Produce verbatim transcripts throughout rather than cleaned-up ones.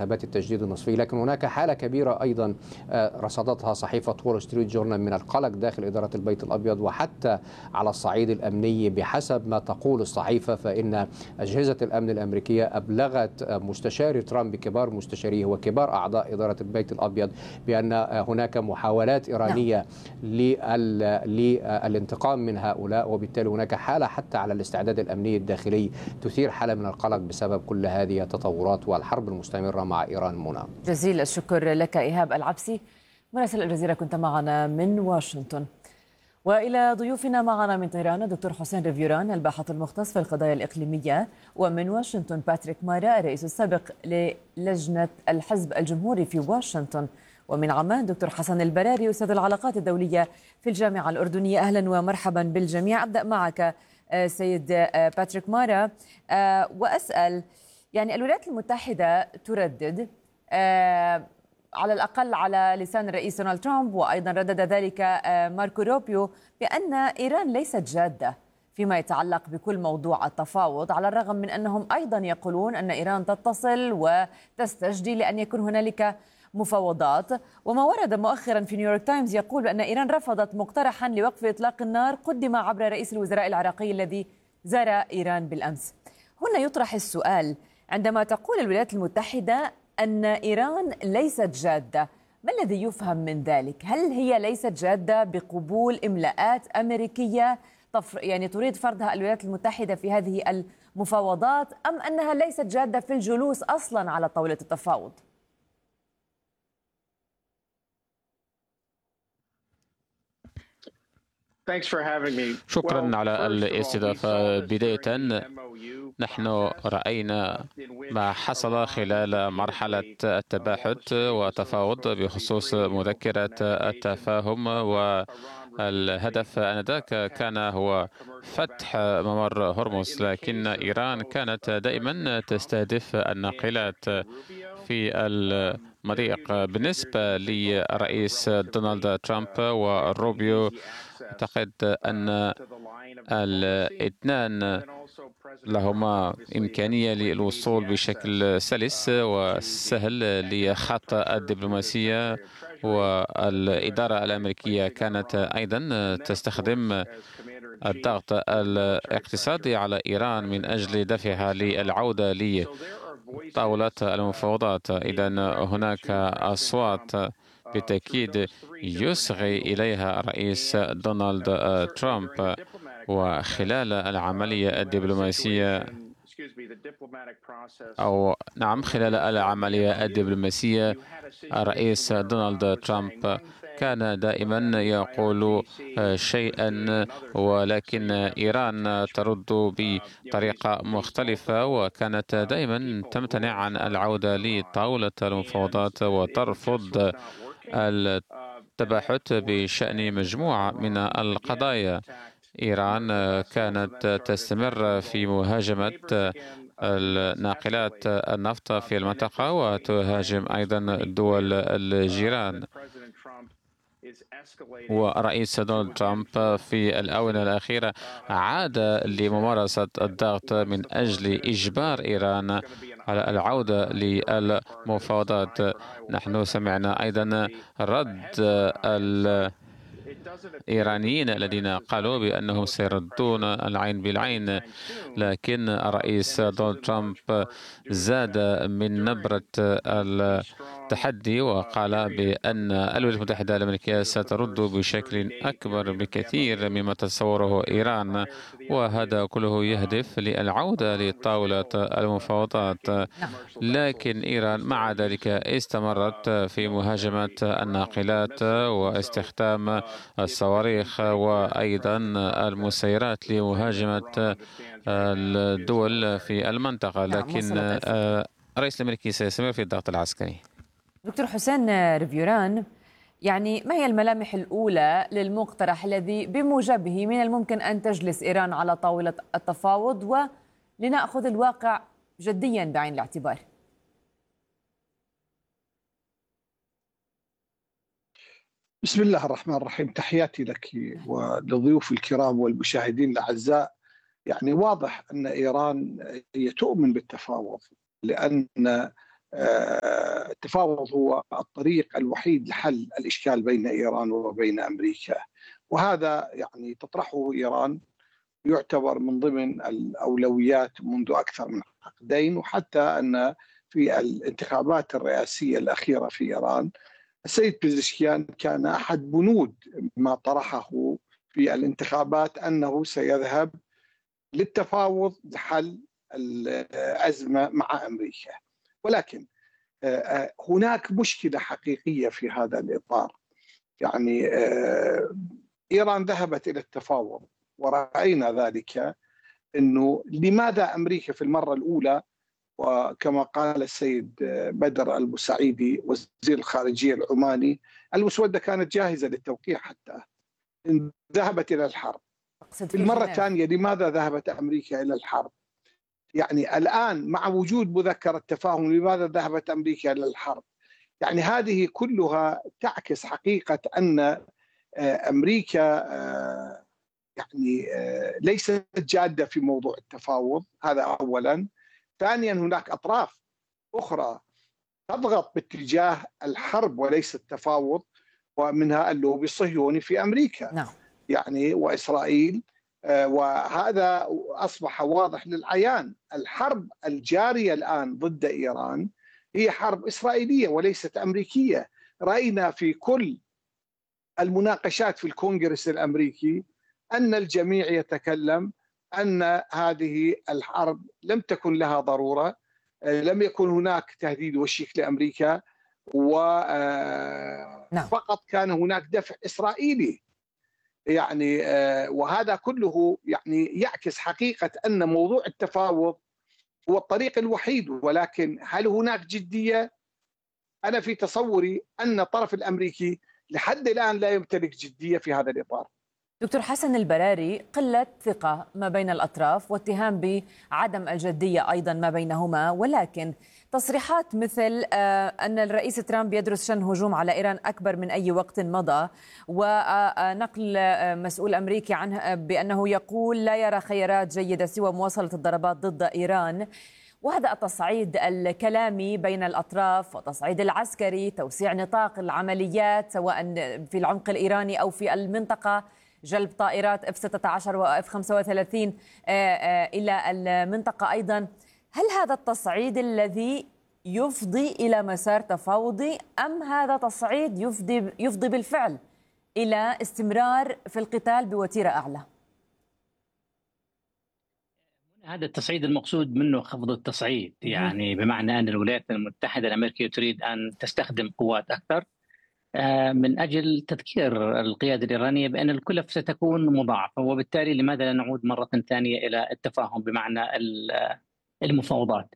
انتخابات التجديد النصفي. لكن هناك حالة كبيرة أيضا رصدتها صحيفة وول ستريت جورنال من القلق داخل إدارة البيت الأبيض، وحتى على الصعيد الأمني. بحسب ما تقول الصحيفة فإن أجهزة الأمن الأمريكية أبلغت مستشاري ترامب بكبار مستشاريه وكبار أعضاء إدارة البيت الأبيض بأن هناك محاولات إيرانية للانتقام من هؤلاء، وبالتالي هناك حالة حتى على الاستعداد الأمني الداخلي تثير حالة من القلق بسبب كل هذه التطورات والحرب المستمرة مع إيران. منى، جزيل الشكر لك إيهاب العبسي مراسل الجزيرة، كنت معنا من واشنطن. وإلى ضيوفنا معنا من طهران الدكتور حسين ريفيوران الباحث المختص في القضايا الإقليمية، ومن واشنطن باتريك مارا الرئيس السابق للجنة الحزب الجمهوري في واشنطن، ومن عمان دكتور حسن البراري أستاذ العلاقات الدولية في الجامعة الأردنية. أهلا ومرحبا بالجميع. أبدأ معك سيد باتريك مارا وأسأل، يعني الولايات المتحدة تردد على الأقل على لسان الرئيس دونالد ترامب، وأيضا ردد ذلك ماركو روبيو، بأن إيران ليست جادة فيما يتعلق بكل موضوع التفاوض، على الرغم من أنهم أيضا يقولون أن إيران تتصل وتستجدي لأن يكون هنالك مفاوضات. وما ورد مؤخرا في نيويورك تايمز يقول بأن إيران رفضت مقترحا لوقف إطلاق النار قدم عبر رئيس الوزراء العراقي الذي زار إيران بالأمس. هنا يطرح السؤال، عندما تقول الولايات المتحدة أن إيران ليست جادة، ما الذي يفهم من ذلك؟ هل هي ليست جادة بقبول إملاءات أمريكية يعني تريد فرضها الولايات المتحدة في هذه المفاوضات، أم أنها ليست جادة في الجلوس أصلا على طاولة التفاوض؟ شكرا على الاستضافة. بداية نحن رأينا ما حصل خلال مرحلة التباحث والتفاوض بخصوص مذكرة التفاهم، والهدف آنذاك كان هو فتح ممر هرمز، لكن إيران كانت دائما تستهدف الناقلات في المضيق. بالنسبة للرئيس دونالد ترامب وروبيو، أعتقد أن الاثنان لهما إمكانية للوصول بشكل سلس وسهل لخط الدبلوماسية، والإدارة الأمريكية كانت أيضا تستخدم الضغط الاقتصادي على إيران من أجل دفعها للعودة لطاولة المفاوضات. إذن هناك أصوات بالتأكيد يصغي إليها الرئيس دونالد ترامب، وخلال العملية الدبلوماسية أو نعم خلال العملية الدبلوماسية الرئيس دونالد ترامب كان دائما يقول شيئا، ولكن إيران ترد بطريقة مختلفة، وكانت دائما تمتنع عن العودة لطاولة المفاوضات وترفض التباحث بشأن مجموعة من القضايا. إيران كانت تستمر في مهاجمة ناقلات النفط في المنطقة وتهاجم أيضا الدول الجيران. ورئيس دونالد ترامب في الآونة الأخيرة عاد لممارسة الضغط من أجل إجبار إيران على العودة للمفاوضات. نحن سمعنا أيضا رد الإيرانيين الذين قالوا بأنهم سيردون العين بالعين، لكن الرئيس دونالد ترامب زاد من نبرة التحدي وقال بأن الولايات المتحدة الأمريكية سترد بشكل أكبر بكثير مما تتصوره إيران، وهذا كله يهدف للعودة لطاولة المفاوضات. لكن إيران مع ذلك استمرت في مهاجمة الناقلات واستخدام الصواريخ وأيضا المسيرات لمهاجمة الدول في المنطقة، لكن الرئيس الأمريكي سيستمر في الضغط العسكري. دكتور حسين ريفيوران، يعني ما هي الملامح الأولى للمقترح الذي بموجبه من الممكن أن تجلس إيران على طاولة التفاوض، ولنأخذ الواقع جديا بعين الاعتبار؟ بسم الله الرحمن الرحيم. تحياتي لك ولضيوف الكرام والمشاهدين الأعزاء. يعني واضح أن إيران هي تؤمن بالتفاوض، لأن التفاوض هو الطريق الوحيد لحل الإشكال بين إيران وبين أمريكا، وهذا يعني تطرحه إيران يعتبر من ضمن الأولويات منذ أكثر من عقدين. وحتى أن في الانتخابات الرئاسية الأخيرة في إيران السيد بيزشكيان كان أحد بنود ما طرحه في الانتخابات أنه سيذهب للتفاوض لحل الأزمة مع أمريكا. ولكن هناك مشكلة حقيقية في هذا الإطار. يعني إيران ذهبت إلى التفاوض ورأينا ذلك، أنه لماذا أمريكا في المرة الأولى، وكما قال السيد بدر البوسعيدي وزير الخارجية العماني، المسودة كانت جاهزة للتوقيع حتى ذهبت إلى الحرب. في المرة الثانية لماذا ذهبت أمريكا إلى الحرب؟ يعني الآن مع وجود مذكرة تفاهم لماذا ذهبت أمريكا إلى الحرب؟ يعني هذه كلها تعكس حقيقة أن أمريكا يعني ليست جادة في موضوع التفاوض، هذا أولا. ثانيا هناك أطراف أخرى تضغط باتجاه الحرب وليس التفاوض، ومنها اللوبي الصهيوني في أمريكا نعم. يعني وإسرائيل، وهذا أصبح واضح للعيان. الحرب الجارية الآن ضد إيران هي حرب إسرائيلية وليست أمريكية. رأينا في كل المناقشات في الكونغرس الأمريكي أن الجميع يتكلم أن هذه الحرب لم تكن لها ضرورة، لم يكن هناك تهديد وشيك لأمريكا، وفقط كان هناك دفع إسرائيلي. يعني وهذا كله يعني يعكس حقيقة أن موضوع التفاوض هو الطريق الوحيد. ولكن هل هناك جدية؟ أنا في تصوري أن الطرف الأمريكي لحد الآن لا يمتلك جدية في هذا الإطار. دكتور حسن البراري، قلة ثقة ما بين الأطراف واتهام بعدم الجدية أيضا ما بينهما، ولكن تصريحات مثل أن الرئيس ترامب يدرس شن هجوم على إيران أكبر من أي وقت مضى، ونقل مسؤول أمريكي عنه بأنه يقول لا يرى خيارات جيدة سوى مواصلة الضربات ضد إيران، وهذا التصعيد الكلامي بين الأطراف والتصعيد العسكري، توسيع نطاق العمليات سواء في العمق الإيراني أو في المنطقة، جلب طائرات إف ستة عشر وإف خمسة وثلاثين إلى المنطقة أيضا. هل هذا التصعيد الذي يفضي إلى مسار تفاوضي، أم هذا تصعيد يفضي, يفضي بالفعل إلى استمرار في القتال بوتيرة أعلى؟ هذا التصعيد المقصود منه خفض التصعيد، يعني بمعنى أن الولايات المتحدة الأمريكية تريد أن تستخدم قوات أكثر من أجل تذكير القيادة الإيرانية بأن الكلف ستكون مضاعفة، وبالتالي لماذا لا نعود مرة ثانية إلى التفاهم بمعنى المفاوضات.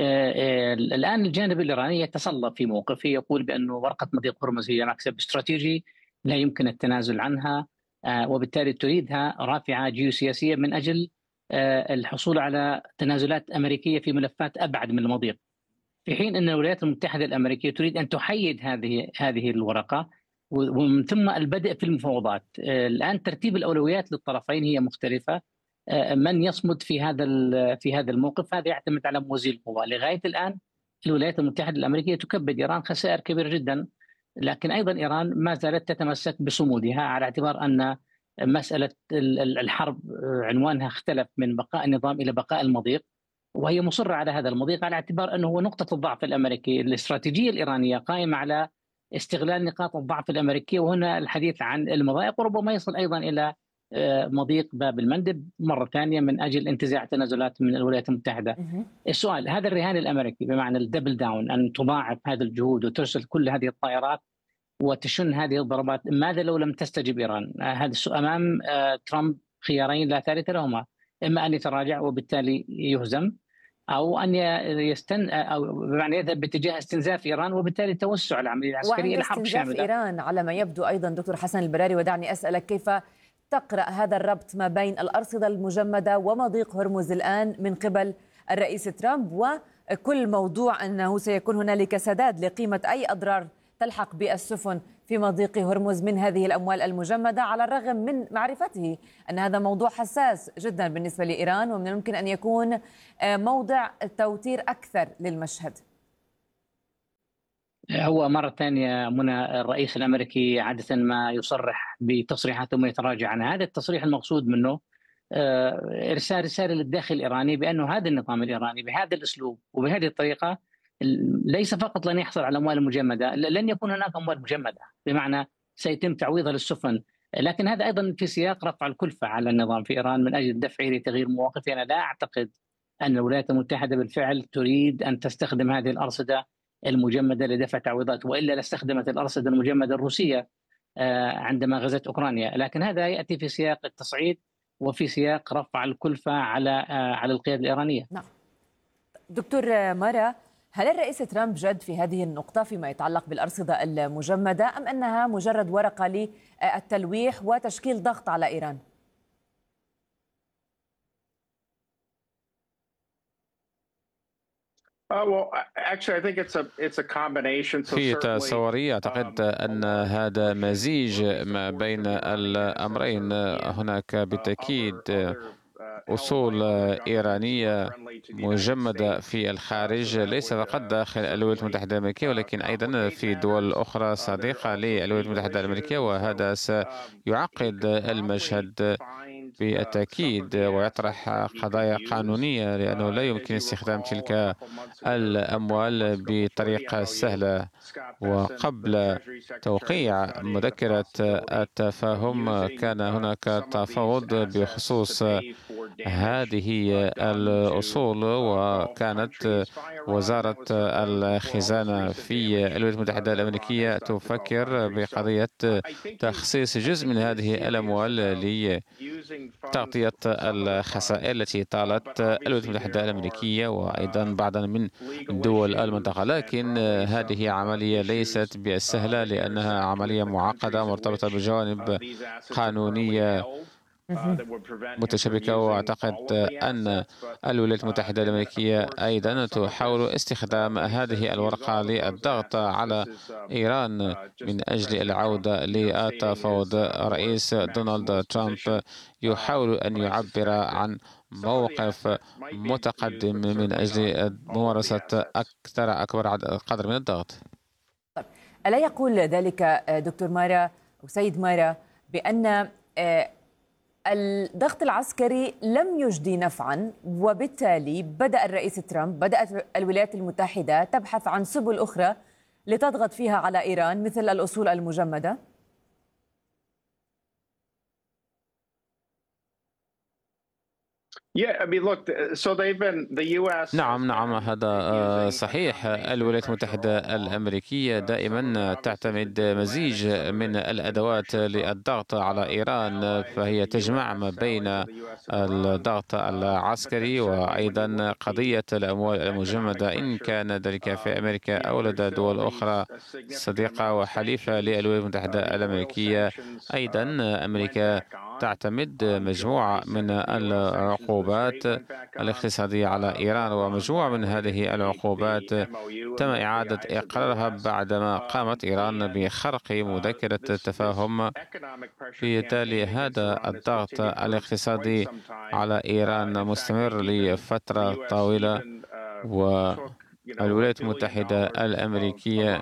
الآن الجانب الإيراني يتصلب في موقفه، يقول بأن ورقة مضيق هرمز هي مكسب استراتيجي لا يمكن التنازل عنها، وبالتالي تريدها رافعة جيوسياسية من أجل الحصول على تنازلات أمريكية في ملفات أبعد من المضيق، في حين أن الولايات المتحدة الأمريكية تريد أن تحيد هذه هذه الورقة ومن ثم البدء في المفاوضات. الآن ترتيب الأولويات للطرفين هي مختلفة. من يصمد في هذا في هذا الموقف هذا يعتمد على موازي القوى. لغاية الآن الولايات المتحدة الأمريكية تكبد إيران خسائر كبيرة جدا، لكن أيضا إيران ما زالت تتمسك بصمودها على اعتبار أن مسألة الحرب عنوانها اختلف من بقاء النظام إلى بقاء المضيق، وهي مصرة على هذا المضيق على اعتبار أنه هو نقطة الضعف الأمريكي. الاستراتيجية الإيرانية قائمة على استغلال نقاط الضعف الأمريكية، وهنا الحديث عن المضايق، وربما يصل أيضا إلى مضيق باب المندب مرة ثانية من أجل انتزاع تنازلات من الولايات المتحدة. السؤال، هذا الرهان الأمريكي بمعنى الدبل داون، أن تضاعف هذه الجهود وترسل كل هذه الطائرات وتشن هذه الضربات، ماذا لو لم تستجب إيران؟ هذا السؤال أمام ترامب خيارين لا ثالث لهما، إما أن يتراجع وبالتالي يهزم، أو أن يستن أو بمعنى يذهب باتجاه استنزاف إيران وبالتالي توسع العملية العسكرية إلى حرب شاملة. استنزاف إيران على ما يبدو أيضا دكتور حسن البراري، ودعني أسألك كيف تقرأ هذا الربط ما بين الأرصدة المجمدة ومضيق هرمز الآن من قبل الرئيس ترامب، وكل موضوع أنه سيكون هنالك سداد لقيمة أي أضرار تلحق بالسفن في مضيق هرمز من هذه الأموال المجمدة، على الرغم من معرفته أن هذا موضوع حساس جدا بالنسبة لإيران ومن الممكن أن يكون موضع توتير أكثر للمشهد. هو مرة ثانية منى، الرئيس الأمريكي عادة ما يصرح بتصريحات ثم يتراجع عنها. هذا التصريح المقصود منه إرسال رسالة للداخل الإيراني بأنه هذا النظام الإيراني بهذا الأسلوب وبهذه الطريقة ليس فقط لن يحصل على أموال مجمدة، لن يكون هناك أموال مجمدة، بمعنى سيتم تعويضها للسفن، لكن هذا أيضا في سياق رفع الكلفة على النظام في إيران من أجل دفعه لتغيير مواقفه. أنا لا أعتقد أن الولايات المتحدة بالفعل تريد أن تستخدم هذه الأرصدة المجمدة لدفع تعويضات، وإلا لاستخدمت الأرصدة المجمدة الروسية عندما غزت أوكرانيا. لكن هذا يأتي في سياق التصعيد وفي سياق رفع الكلفة على على القيادة الإيرانية. نعم. دكتور مارا، هل الرئيس ترامب جد في هذه النقطة فيما يتعلق بالأرصدة المجمدة، أم أنها مجرد ورقة للتلويح وتشكيل ضغط على إيران؟ في تصوري أعتقد أن هذا مزيج ما بين الأمرين. هناك بالتأكيد أصول إيرانية مجمدة في الخارج، ليس فقط داخل الولايات المتحدة الأمريكية ولكن أيضا في دول أخرى صديقة للولايات المتحدة الأمريكية، وهذا سيعقد المشهد بالتأكيد ويطرح قضايا قانونية، لأنه لا يمكن استخدام تلك الأموال بطريقة سهلة. وقبل توقيع مذكرة التفاهم كان هناك تفاوض بخصوص هذه الأصول، وكانت وزارة الخزانة في الولايات المتحدة الأمريكية تفكر بقضية تخصيص جزء من هذه الأموال لتغطية الخسائر التي طالت الولايات المتحدة الأمريكية وأيضا بعضا من دول المنطقة. لكن هذه عملية ليست بالسهلة، لأنها عملية معقدة مرتبطة بجوانب قانونية متشابكة، وأعتقد أن الولايات المتحدة الأمريكية أيضا تحاول استخدام هذه الورقة للضغط على إيران من أجل العودة للتفاوض. رئيس دونالد ترامب يحاول أن يعبر عن موقف متقدم من أجل ممارسة أكثر أكبر قدر من الضغط. ألا يقول ذلك دكتور مارا وسيد مارا بأن الضغط العسكري لم يجدي نفعا، وبالتالي بدأ الرئيس ترامب بدأت الولايات المتحدة تبحث عن سبل أخرى لتضغط فيها على إيران مثل الأصول المجمدة؟ نعم نعم هذا صحيح. الولايات المتحدة الأمريكية دائما تعتمد مزيج من الأدوات للضغط على إيران، فهي تجمع ما بين الضغط العسكري وأيضا قضية الأموال المجمدة، إن كان ذلك في أمريكا أو لدى دول أخرى صديقة وحليفة للولايات المتحدة الأمريكية. أيضا أمريكا تعتمد مجموعة من العقوبات الاقتصادية على إيران، ومجموعة من هذه العقوبات تم إعادة إقرارها بعدما قامت إيران بخرق مذكرة التفاهم. بالتالي هذا الضغط الاقتصادي على إيران مستمر لفترة طويلة، والولايات المتحدة الأمريكية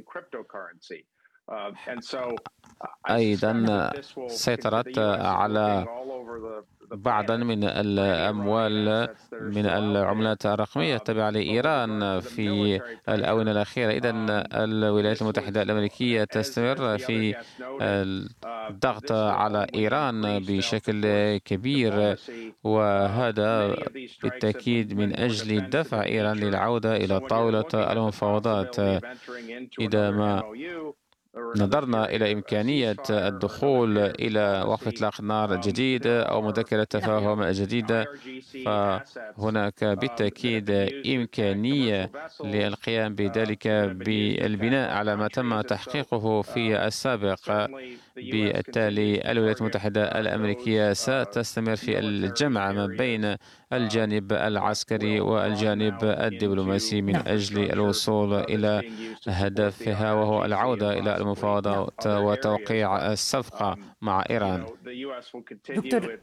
أيضا سيطرت على بعضا من الأموال من العملات الرقمية التابعة لإيران في الآونة الأخيرة. إذن الولايات المتحدة الأمريكية تستمر في الضغط على إيران بشكل كبير، وهذا بالتأكيد من أجل دفع إيران للعودة إلى طاولة المفاوضات. إذا ما نظرنا إلى إمكانية الدخول إلى وقف إطلاق نار جديدة أو مذكرة تفاهم جديدة، فهناك بالتأكيد إمكانية للقيام بذلك بالبناء على ما تم تحقيقه في السابق. بالتالي الولايات المتحدة الأمريكية ستستمر في الجمع ما بين الجانب العسكري والجانب الدبلوماسي من أجل الوصول إلى هدفها، وهو العودة إلى المفاوضات وتوقيع الصفقة مع إيران. دكتور،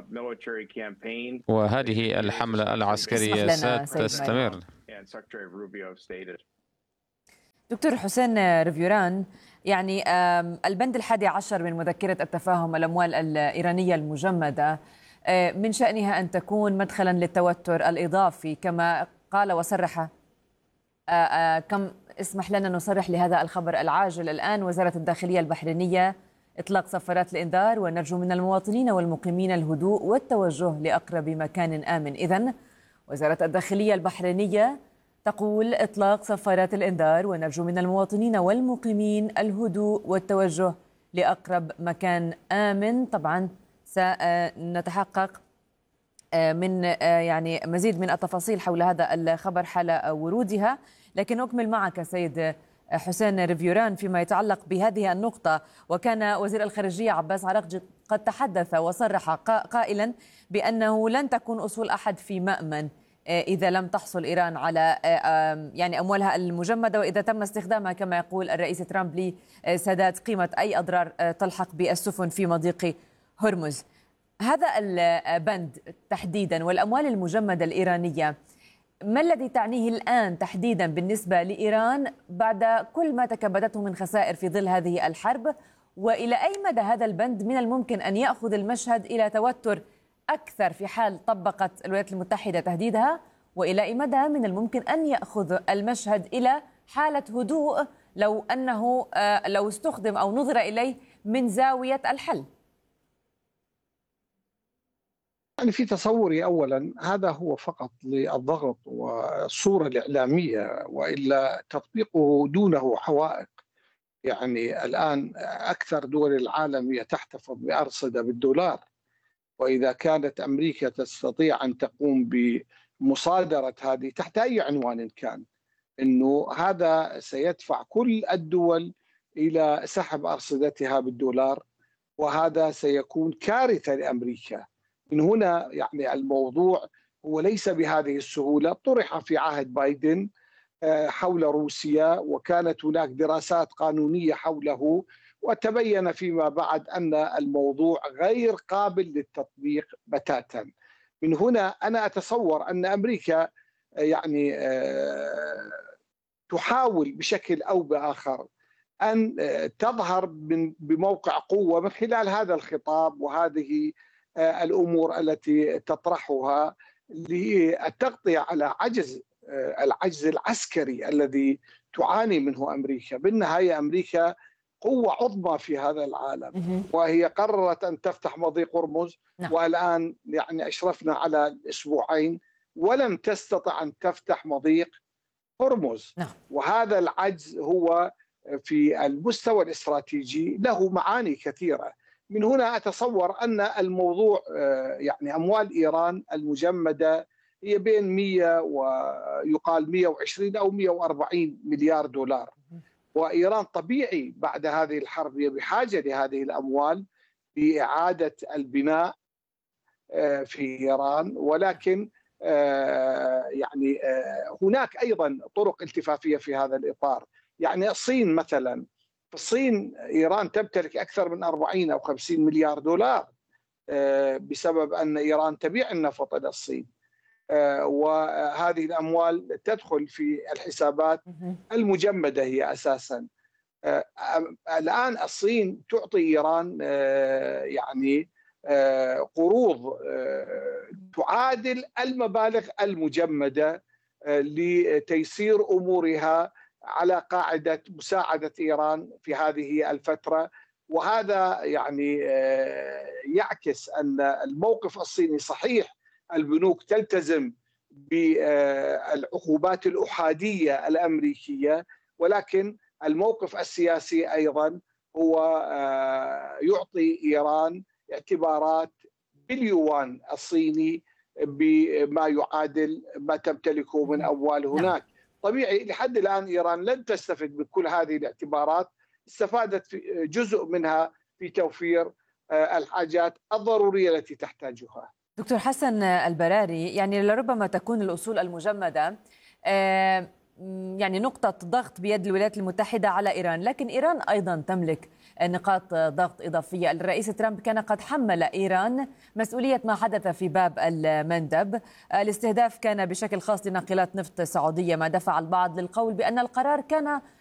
وهذه الحملة العسكرية ستستمر. دكتور حسين ريفيوران، يعني البند الحادي عشر من مذكرة التفاهم الأموال الإيرانية المجمدة من شأنها أن تكون مدخلا للتوتر الإضافي كما قال وصرح. كم اسمح لنا نصرح لهذا الخبر العاجل الآن. وزارة الداخلية البحرينية إطلاق صفارات الإنذار ونرجو من المواطنين والمقيمين الهدوء والتوجه لأقرب مكان آمن. إذن وزارة الداخلية البحرينية تقول إطلاق صفارات الإنذار ونرجو من المواطنين والمقيمين الهدوء والتوجه لأقرب مكان آمن. طبعا سنتحقق من يعني مزيد من التفاصيل حول هذا الخبر حال ورودها، لكن أكمل معك سيد حسين ريفيوران فيما يتعلق بهذه النقطة. وكان وزير الخارجية عباس عراقجي قد تحدث وصرح قائلا بأنه لن تكون أصول أحد في مأمن إذا لم تحصل إيران على يعني أموالها المجمدة، وإذا تم استخدامها كما يقول الرئيس ترامب لسداد قيمة أي أضرار تلحق بالسفن في مضيق هرمز. هذا البند تحديدا والأموال المجمدة الإيرانية ما الذي تعنيه الآن تحديدا بالنسبة لإيران بعد كل ما تكبدته من خسائر في ظل هذه الحرب؟ وإلى أي مدى هذا البند من الممكن أن يأخذ المشهد إلى توتر أكثر في حال طبقت الولايات المتحدة تهديدها؟ وإلى أي مدى من الممكن أن يأخذ المشهد إلى حالة هدوء لو أنه لو استخدم أو نظر إليه من زاوية الحل؟ يعني في تصوري أولا هذا هو فقط للضغط والصورة الإعلامية، وإلا تطبيقه دونه حوائق. يعني الآن أكثر دول العالم هي تحتفظ بأرصدة بالدولار، وإذا كانت أمريكا تستطيع أن تقوم بمصادرة هذه تحت أي عنوان كان، أنه هذا سيدفع كل الدول إلى سحب أرصدتها بالدولار، وهذا سيكون كارثة لأمريكا. من هنا يعني الموضوع هو ليس بهذه السهولة. طرح في عهد بايدن حول روسيا، وكانت هناك دراسات قانونية حوله، وتبين فيما بعد أن الموضوع غير قابل للتطبيق بتاتا. من هنا أنا أتصور أن أمريكا يعني تحاول بشكل أو بآخر أن تظهر بموقع قوة من خلال هذا الخطاب وهذه الأمور التي تطرحها للتغطية على عجز العجز العسكري الذي تعاني منه أمريكا. بالنهاية أمريكا قوة عظمى في هذا العالم، وهي قررت أن تفتح مضيق هرمز، والآن يعني أشرفنا على أسبوعين ولم تستطع أن تفتح مضيق هرمز. وهذا العجز هو في المستوى الاستراتيجي له معاني كثيرة. من هنا أتصور أن الموضوع يعني أموال إيران المجمدة هي بين مئة ويقال مئة وعشرين أو مئة وأربعين مليار دولار، وإيران طبيعي بعد هذه الحرب هي بحاجة لهذه الأموال لإعادة البناء في إيران. ولكن يعني هناك أيضا طرق التفافية في هذا الإطار. يعني الصين مثلا، في الصين إيران تمتلك أكثر من أربعين أو خمسين مليار دولار بسبب أن إيران تبيع النفط إلى الصين، وهذه الأموال تدخل في الحسابات المجمدة هي أساسا. الآن الصين تعطي إيران يعني قروض تعادل المبالغ المجمدة لتيسير أمورها على قاعدة مساعدة إيران في هذه الفترة. وهذا يعني يعكس أن الموقف الصيني صحيح، البنوك تلتزم بالعقوبات الأحادية الأمريكية، ولكن الموقف السياسي أيضا هو يعطي إيران اعتبارات باليوان الصيني بما يعادل ما تمتلكه من أموال هناك. طبيعي لحد الآن إيران لن تستفد بكل هذه الاعتبارات، استفادت في جزء منها في توفير الحاجات الضرورية التي تحتاجها. دكتور حسن البراري، يعني لربما تكون الأصول المجمدة يعني نقطة ضغط بيد الولايات المتحدة على إيران، لكن إيران أيضا تملك نقاط ضغط إضافية. الرئيس ترامب كان قد حمل إيران مسؤولية ما حدث في باب المندب. الاستهداف كان بشكل خاص لناقلات نفط سعودية، ما دفع البعض للقول بأن القرار كان